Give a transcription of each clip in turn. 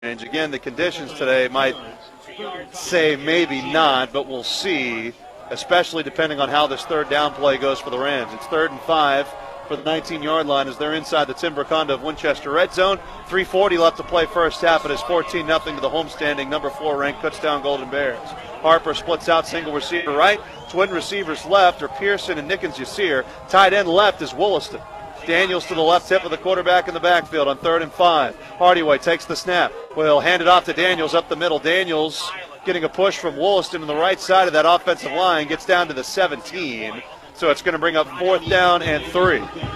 range. Again, the conditions today might say maybe not, but we'll see, especially depending on how this third down play goes for the Rams. It's 3rd and 5 for the 19-yard line as they're inside the Tim Braconda of Winchester red zone. 3:40 left to play first half. It is 14-0 to the homestanding number 4 ranked Kutztown Golden Bears. Harper splits out, single receiver right. Twin receivers left are Pearson and Nickens Yasir. Tight end left is Wollaston. Daniels to the left hip of the quarterback in the backfield on 3rd and 5. Hardyway takes the snap. Will hand it off to Daniels up the middle. Daniels getting a push from Wollaston on the right side of that offensive line. Gets down to the 17. So it's going to bring up 4th down and 3.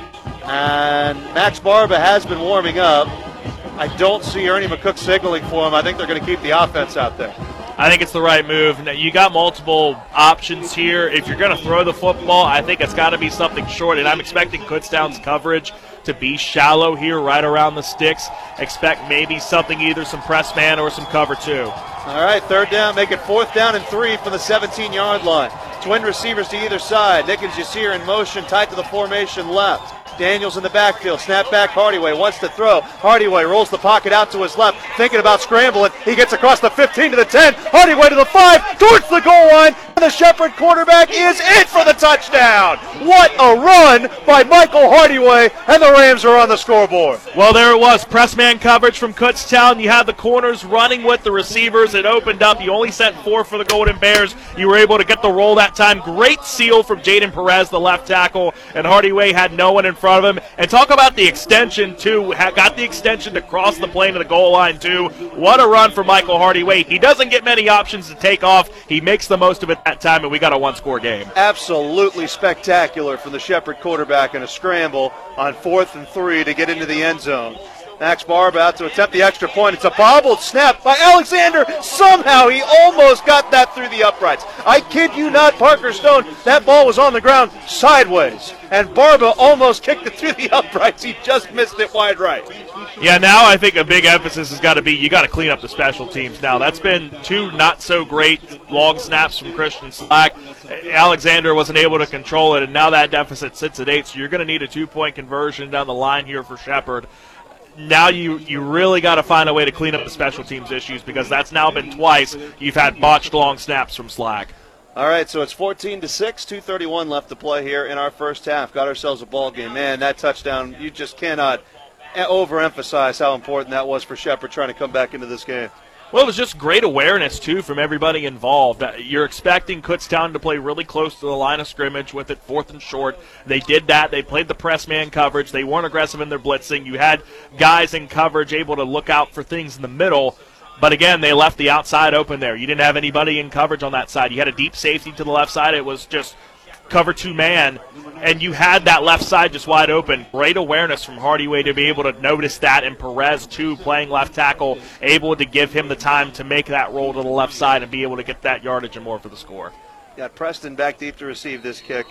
And Max Barba has been warming up. I don't see Ernie McCook signaling for him. I think they're going to keep the offense out there. I think it's the right move. Now, you got multiple options here. If you're going to throw the football, I think it's got to be something short, and I'm expecting Kutztown's coverage to be shallow here, right around the sticks. Expect maybe something, either some press man or some cover 2. All right, 3rd down, make it 4th down and 3 from the 17-yard line. Twin receivers to either side. Nickens Yasir in motion, tight to the formation left. Daniels in the backfield. Snap back. Hardyway wants to throw. Hardyway rolls the pocket out to his left, thinking about scrambling. He gets across the 15 to the 10. Hardyway to the 5, towards the goal line. The Shepherd quarterback is in for the touchdown. What a run by Michael Hardyway, and the Rams are on the scoreboard. Well, there it was. Press man coverage from Kutztown. You had the corners running with the receivers. It opened up. You only sent 4 for the Golden Bears. You were able to get the roll that time. Great seal from Jaden Perez, the left tackle, and Hardyway had no one in front of him. And talk about the extension, too. Got the extension to cross the plane to the goal line, too. What a run for Michael Hardyway. He doesn't get many options to take off. He makes the most of it that time, and we got a 1-score game. Absolutely spectacular from the Shepherd quarterback in a scramble on 4th and 3 to get into the end zone. Max Barba out to attempt the extra point. It's a bobbled snap by Alexander. Somehow he almost got that through the uprights. I kid you not, Parker Stone, that ball was on the ground sideways, and Barba almost kicked it through the uprights. He just missed it wide right. Yeah, now I think a big emphasis has got to be you got to clean up the special teams now. That's been 2 not-so-great long snaps from Christian Slack. Alexander wasn't able to control it, and now that deficit sits at 8, so you're going to need a 2-point conversion down the line here for Shepherd. Now you really got to find a way to clean up the special teams issues, because that's now been twice you've had botched long snaps from Slack. All right, so it's 14-6, 2:31 left to play here in our first half. Got ourselves a ball game. Man, that touchdown, you just cannot overemphasize how important that was for Shepherd trying to come back into this game. Well, it was just great awareness, too, from everybody involved. You're expecting Kutztown to play really close to the line of scrimmage with it 4th and short. They did that. They played the press man coverage. They weren't aggressive in their blitzing. You had guys in coverage able to look out for things in the middle. But, again, they left the outside open there. You didn't have anybody in coverage on that side. You had a deep safety to the left side. It was just cover 2-man, and you had that left side just wide open. Great awareness from Hardyway to be able to notice that, and Perez, too, playing left tackle, able to give him the time to make that roll to the left side and be able to get that yardage and more for the score. Got Preston back deep to receive this kick,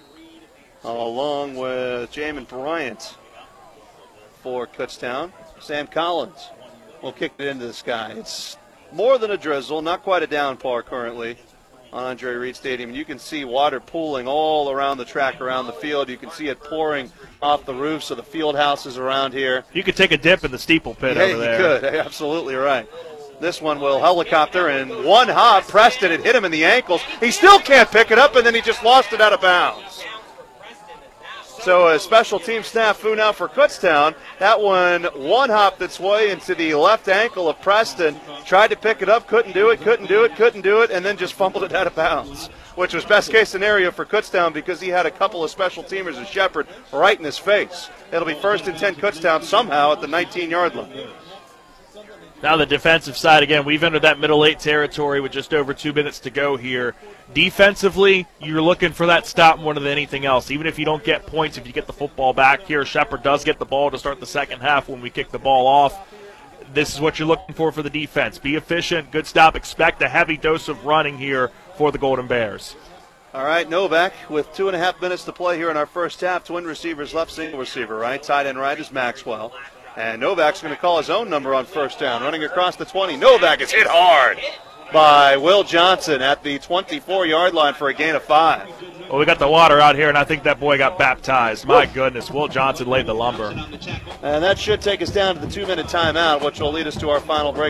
along with Jamin Bryant for Kutztown. Sam Collins will kick it into the sky. It's more than a drizzle, not quite a downpour currently on Andre Reed Stadium. You can see water pooling all around the track, around the field. You can see it pouring off the roofs of the field houses around here. You could take a dip in the steeple pit over there. Yeah, you could. Absolutely right. This one will helicopter, and one hop. Preston, it hit him in the ankles. He still can't pick it up, and then he just lost it out of bounds. So a special team snafu now for Kutztown. That one hopped its way into the left ankle of Preston. Tried to pick it up, couldn't do it, and then just fumbled it out of bounds, which was best case scenario for Kutztown because he had a couple of special teamers in Shepherd right in his face. It'll be 1st and 10 Kutztown somehow at the 19-yard line. Now the defensive side, again, we've entered that middle 8 territory with just over 2 minutes to go here. Defensively, you're looking for that stop more than anything else. Even if you don't get points, if you get the football back here, Shepherd does get the ball to start the second half when we kick the ball off. This is what you're looking for the defense. Be efficient, good stop. Expect a heavy dose of running here for the Golden Bears. All right, Novak with 2.5 minutes to play here in our first half. Twin receivers left, single receiver right. Tight end right is Maxwell. And Novak's going to call his own number on first down. Running across the 20. Novak is hit hard by Will Johnson at the 24-yard line for a gain of 5. Well, we got the water out here, and I think that boy got baptized. My goodness, Will Johnson laid the lumber. And that should take us down to the 2-minute timeout, which will lead us to our final break.